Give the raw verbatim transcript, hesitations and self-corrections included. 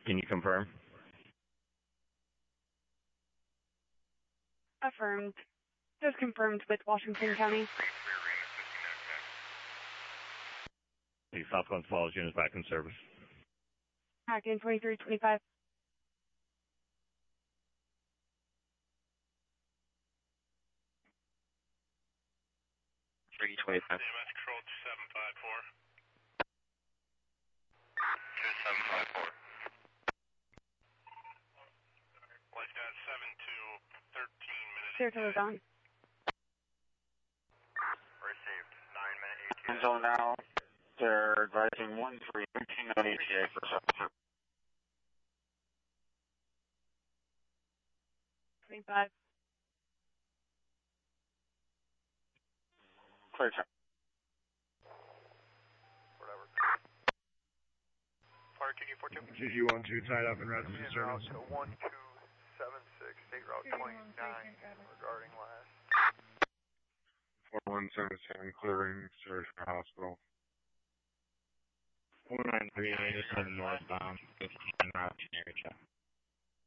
Can you confirm? Affirmed. Just confirmed with Washington County. The Southwest Falls unit back in service. Back in twenty-three twenty-five. three twenty-five. C M S control two seven five four. two seven five four. Flight stat seven two, thirteen minutes. Clear to Luzon. Received. nine minute E T A. Until now, they're advising one three, thirteen on E T A for South. twenty-five. Clear time. Whatever. Fire T Q four two. G G one two tied up in resident service. one two seven six, state route twenty-nine, regarding last. four one seven seven, clearing search for hospital. four nine three nine seven northbound, fifteen route area check.